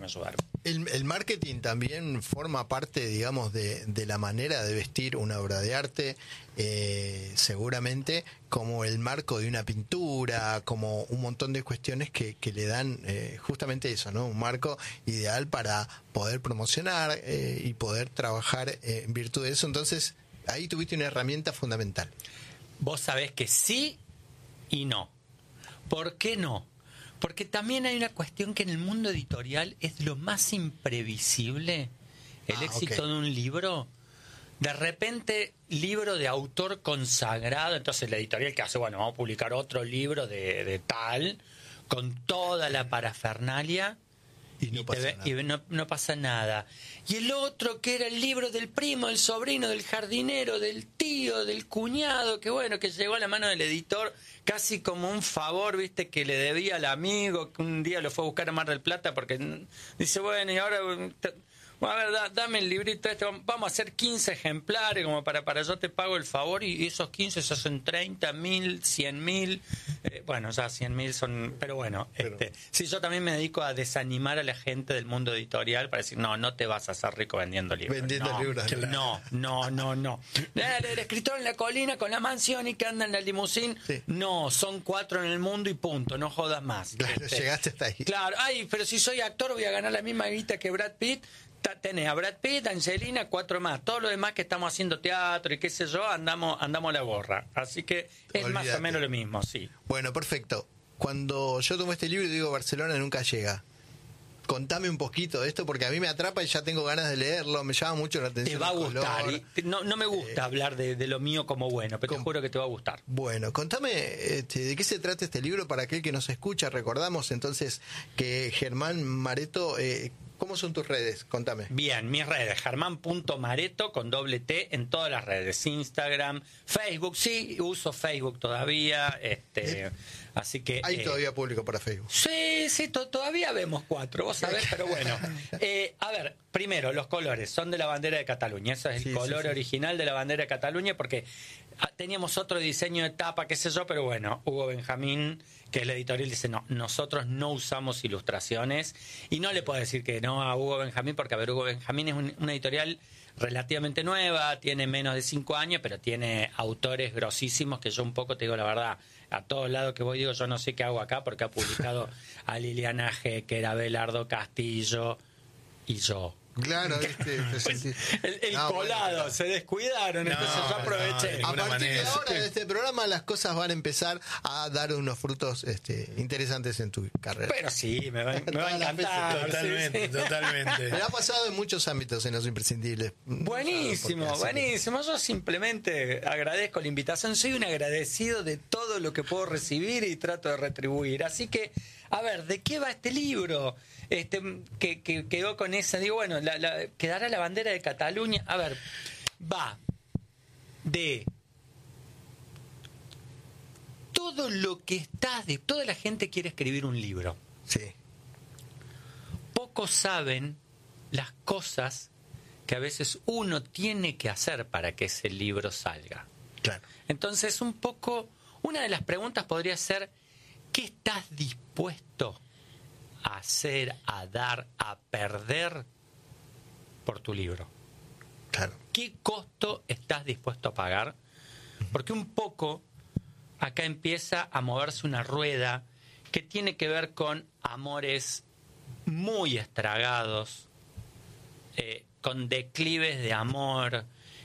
ayudar. El marketing también forma parte, digamos, de la manera de vestir una obra de arte, seguramente, como el marco de una pintura, como un montón de cuestiones que le dan justamente eso, ¿no? Un marco ideal para poder promocionar y poder trabajar en virtud de eso. Entonces, ahí tuviste una herramienta fundamental. Vos sabés que sí y no. ¿Por qué no? Porque también hay una cuestión que en el mundo editorial es lo más imprevisible, el éxito de un libro. De repente, libro de autor consagrado, entonces la editorial que hace, bueno, vamos a publicar otro libro de tal, con toda la parafernalia, y no pasa nada. Y el otro, que era el libro del primo, del sobrino, del jardinero, del tío, del cuñado, que bueno, que llegó a la mano del editor casi como un favor, viste, que le debía al amigo, que un día lo fue a buscar a Mar del Plata porque dice, bueno, y ahora a ver, dame el librito este, vamos a hacer 15 ejemplares como para yo te pago el favor, y esos 15 se hacen 30.000, 100.000, bueno, ya 100.000 son, pero bueno, sí, yo también me dedico a desanimar a la gente del mundo editorial para decir, no te vas a hacer rico vendiendo libros. No. El escritor en la colina con la mansión y que anda en la limusín, sí. No, son 4 en el mundo y punto, no jodas más. Claro, llegaste hasta ahí. Claro, pero si soy actor voy a ganar la misma guita que Brad Pitt. Tenés a Brad Pitt, a Angelina, 4 más. Todo lo demás que estamos haciendo teatro y qué sé yo, andamos a la gorra. Así que es Olvídate. Más o menos lo mismo, sí. Bueno, perfecto. Cuando yo tomo este libro y digo Barcelona nunca llega, contame un poquito de esto porque a mí me atrapa y ya tengo ganas de leerlo, me llama mucho la atención. Te va a gustar. No me gusta hablar de lo mío como bueno, pero te juro que te va a gustar. Bueno, contame de qué se trata este libro para aquel que nos escucha. Recordamos entonces que Germán Mareto... ¿cómo son tus redes? Contame. Bien, mis redes, germán.mareto con doble T en todas las redes, Instagram, Facebook, sí, uso Facebook todavía, así que... ¿Hay todavía público para Facebook? Sí, todavía vemos 4, vos sabés, pero bueno. A ver, primero, los colores son de la bandera de Cataluña, ese es el color original de la bandera de Cataluña, porque teníamos otro diseño de tapa, qué sé yo, pero bueno, Hugo Benjamín, que es el editorial, dice, no, nosotros no usamos ilustraciones, y no le puedo decir que no a Hugo Benjamín, porque a ver, Hugo Benjamín es una editorial relativamente nueva, tiene menos de 5 años, pero tiene autores grosísimos que yo un poco, te digo la verdad, a todos lados que voy digo, yo no sé qué hago acá, porque ha publicado a Liliana Hecker, a Abelardo Castillo y yo. Claro, pues, el colado, bueno, se descuidaron, entonces yo aproveché. A partir de ahora de este programa las cosas van a empezar a dar unos frutos interesantes en tu carrera. Pero sí, me va a encantar. Totalmente. Me ha pasado en muchos ámbitos en Los Imprescindibles. Buenísimo. Yo simplemente agradezco la invitación. Soy un agradecido de todo lo que puedo recibir y trato de retribuir. Así que, a ver, ¿de qué va este libro? Que quedó con esa, digo, bueno, quedará la bandera de Cataluña. A ver, va de todo lo que toda la gente quiere escribir un libro. Sí. Pocos saben las cosas que a veces uno tiene que hacer para que ese libro salga. Claro. Entonces, un poco, una de las preguntas podría ser, ¿qué estás dispuesto a hacer, a dar, a perder por tu libro? Claro. ¿Qué costo estás dispuesto a pagar? Porque un poco acá empieza a moverse una rueda que tiene que ver con amores muy estragados, con declives de amor,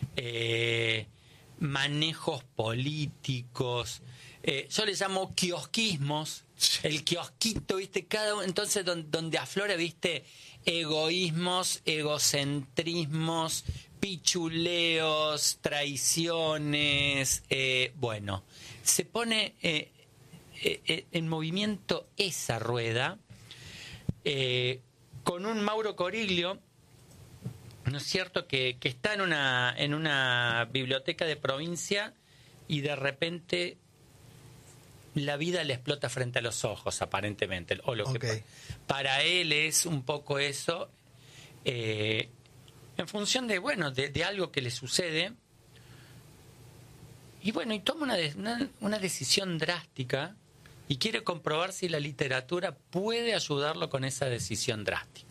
manejos políticos, yo les llamo kiosquismos, el kiosquito, ¿viste? Cada uno, entonces donde aflora, ¿viste? Egoísmos, egocentrismos, pichuleos, traiciones, bueno, se pone en movimiento esa rueda con un Mauro Coriglio, ¿no es cierto?, que está en una biblioteca de provincia y de repente la vida le explota frente a los ojos, aparentemente, o lo que para él es un poco eso, en función de, bueno, de algo que le sucede, y bueno, y toma una decisión drástica y quiere comprobar si la literatura puede ayudarlo con esa decisión drástica.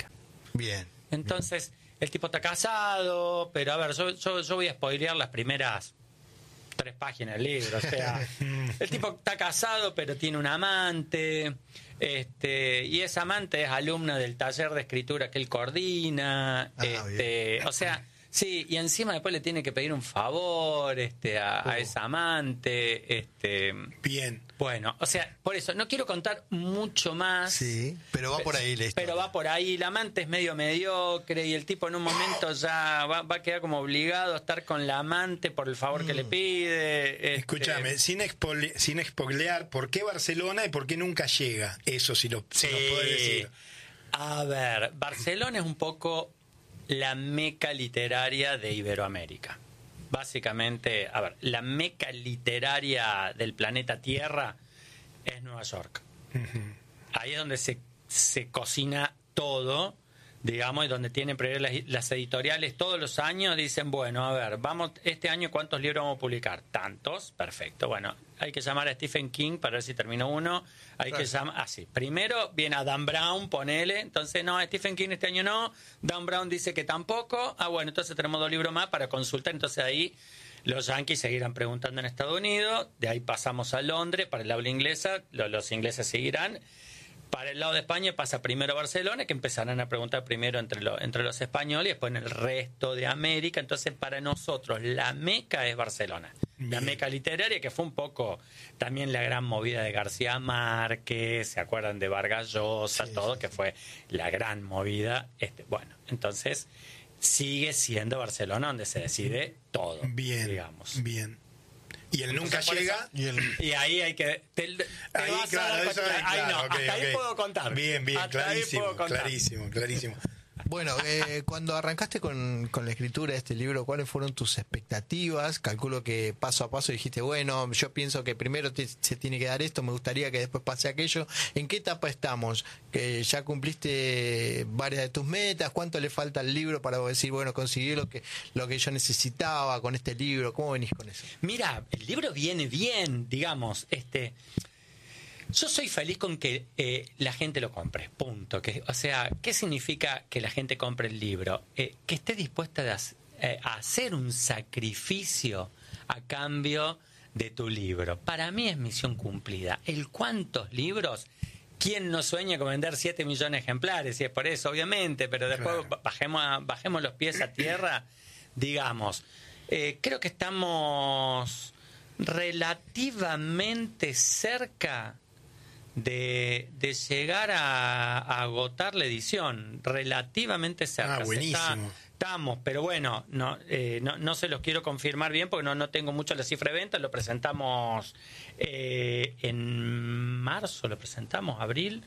Bien. Entonces, el tipo está casado, pero a ver, yo voy a spoilear las primeras 3 páginas del libro. O sea, el tipo está casado, pero tiene un amante, y esa amante es alumna del taller de escritura que él coordina. O sea, sí, y encima después le tiene que pedir un favor a esa amante. Bien. Bueno, o sea, por eso, no quiero contar mucho más. Sí, pero va por ahí la historia. Pero va por ahí, la amante es medio mediocre y el tipo en un momento ya va a quedar como obligado a estar con la amante por el favor que le pide. Escúchame, sin spoilear, ¿por qué Barcelona y por qué nunca llega? Eso si nos podés decir. A ver, Barcelona es un poco la meca literaria de Iberoamérica. Básicamente, a ver, la meca literaria del planeta Tierra es Nueva York. Ahí es donde se cocina todo, digamos, y donde tienen las editoriales todos los años dicen, bueno, a ver, vamos, este año ¿cuántos libros vamos a publicar? Tantos, perfecto. Bueno, hay que llamar a Stephen King para ver si terminó uno. Hay que llamar, así. Primero viene a Dan Brown, ponele. Entonces, no, Stephen King este año no. Dan Brown dice que tampoco. Ah, bueno, entonces tenemos 2 libros más para consultar. Entonces ahí los yanquis seguirán preguntando en Estados Unidos. De ahí pasamos a Londres para el habla inglesa. Los ingleses seguirán. Para el lado de España pasa primero Barcelona, que empezarán a preguntar primero entre los españoles y después en el resto de América. Entonces, para nosotros, la meca es Barcelona. La meca literaria, que fue un poco también la gran movida de García Márquez, ¿se acuerdan de Vargas Llosa? Sí, todo, sí, que fue la gran movida. Bueno, entonces sigue siendo Barcelona donde se decide todo, bien, digamos. Bien. Y él nunca llega. Y ahí hay que. Hasta ahí puedo contar. Bien, clarísimo. Bueno, cuando arrancaste con la escritura de este libro, ¿cuáles fueron tus expectativas? Calculo que paso a paso dijiste, bueno, yo pienso que primero se tiene que dar esto, me gustaría que después pase aquello. ¿En qué etapa estamos? ¿Que ya cumpliste varias de tus metas? ¿Cuánto le falta al libro para decir, bueno, conseguí lo que yo necesitaba con este libro? ¿Cómo venís con eso? Mira, el libro viene bien, digamos, yo soy feliz con que la gente lo compre, punto. O sea, ¿qué significa que la gente compre el libro? Que esté dispuesta a hacer un sacrificio a cambio de tu libro. Para mí es misión cumplida. ¿El cuántos libros? ¿Quién no sueña con vender 7 millones de ejemplares? Y es por eso, obviamente, pero después bajemos los pies a tierra, digamos. Creo que estamos relativamente cerca de llegar a agotar la edición, relativamente cerca. Buenísimo. Estamos, pero bueno, no se los quiero confirmar bien porque no tengo mucho la cifra de ventas. Lo presentamos en marzo, abril,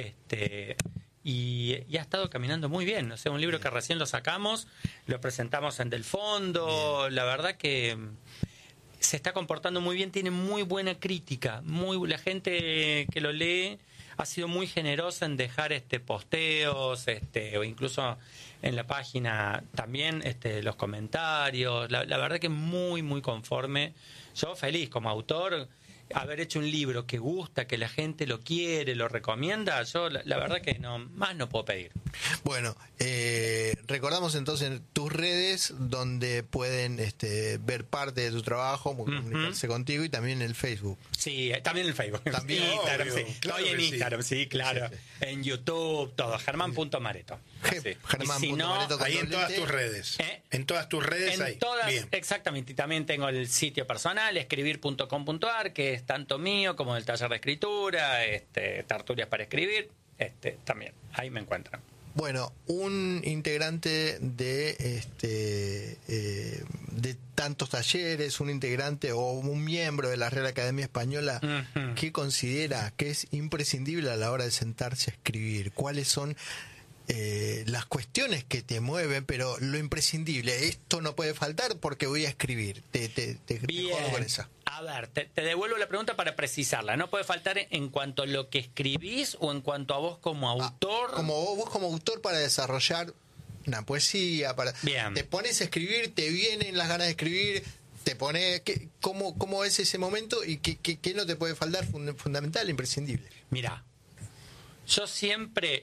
y ha estado caminando muy bien. O sea, un libro que recién lo sacamos, lo presentamos en Del Fondo. Bien. La verdad que se está comportando muy bien, tiene muy buena crítica, la gente que lo lee ha sido muy generosa en dejar posteos, o incluso en la página también los comentarios. La verdad que muy muy conforme. Yo feliz como autor haber hecho un libro que gusta, que la gente lo quiere, lo recomienda. Yo la verdad que más no puedo pedir. Bueno, recordamos entonces tus redes donde pueden ver parte de tu trabajo, comunicarse contigo, y también en el Facebook. Sí, también en el Facebook. También Instagram, obvio, sí. Claro, estoy en Instagram, sí, claro. Sí. En YouTube, todo. Germán.mareto. Germán.mareto. Ahí en todas tus redes. En todas tus redes ahí. Todas, bien. Exactamente. Y también tengo el sitio personal, escribir.com.ar, que es tanto mío como del taller de escritura, Tertulias para escribir, también. Ahí me encuentran. Bueno, un integrante de tantos talleres, un integrante o un miembro de la Real Academia Española, ¿qué considera que es imprescindible a la hora de sentarse a escribir? ¿Cuáles son las cuestiones que te mueven, pero lo imprescindible? Esto no puede faltar porque voy a escribir. Te jodo con esa. A ver, te devuelvo la pregunta para precisarla. ¿No puede faltar en cuanto a lo que escribís o en cuanto a vos como autor? Como vos como autor, para desarrollar una poesía, Bien. Te pones a escribir, te vienen las ganas de escribir, te pones... ¿Cómo es ese momento y qué no te puede faltar? Fundamental, imprescindible. Mirá, yo siempre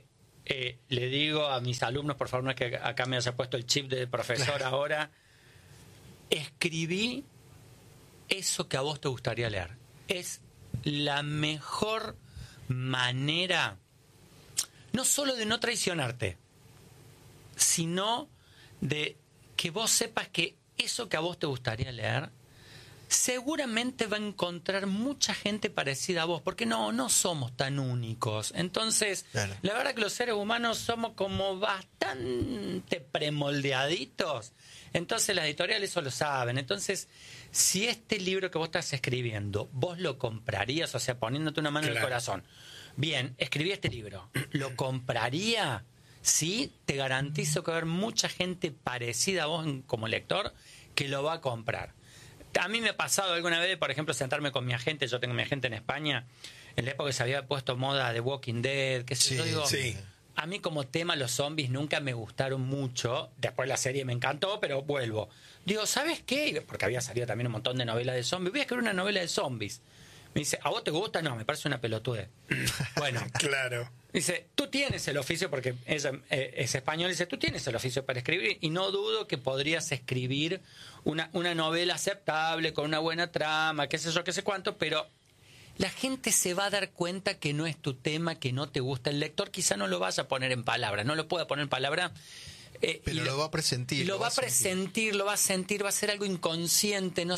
le digo a mis alumnos, por favor, no es que acá me haya puesto el chip de profesor ahora, escribí eso que a vos te gustaría leer. Es la mejor manera, no solo de no traicionarte, sino de que vos sepas que eso que a vos te gustaría leer seguramente va a encontrar mucha gente parecida a vos, porque no somos tan únicos. Entonces, claro, la verdad que los seres humanos somos como bastante premoldeaditos. Entonces las editoriales eso lo saben. Entonces, si este libro que vos estás escribiendo, vos lo comprarías, o sea, poniéndote una mano en el corazón. Bien, escribí este libro, ¿lo compraría? Sí, te garantizo que va a haber mucha gente parecida a vos como lector que lo va a comprar. A mí me ha pasado alguna vez, por ejemplo, sentarme con mi agente. Yo tengo mi agente en España, en la época que se había puesto moda de Walking Dead, que yo digo, a mí como tema los zombies nunca me gustaron mucho. Después la serie me encantó, pero vuelvo. Digo, ¿sabes qué? Porque había salido también un montón de novelas de zombies. Voy a escribir una novela de zombies. Me dice, ¿a vos te gusta? No, me parece una pelotudez. Bueno, claro. Dice, tú tienes el oficio, porque ella es española, dice, tú tienes el oficio para escribir, y no dudo que podrías escribir una novela aceptable, con una buena trama, qué sé yo, qué sé cuánto, pero la gente se va a dar cuenta que no es tu tema, que no te gusta. El lector quizá no lo vaya a poner en palabras, no lo pueda poner en palabras. Pero lo va a presentir. Lo va a presentir, lo va a sentir, va a ser algo inconsciente, no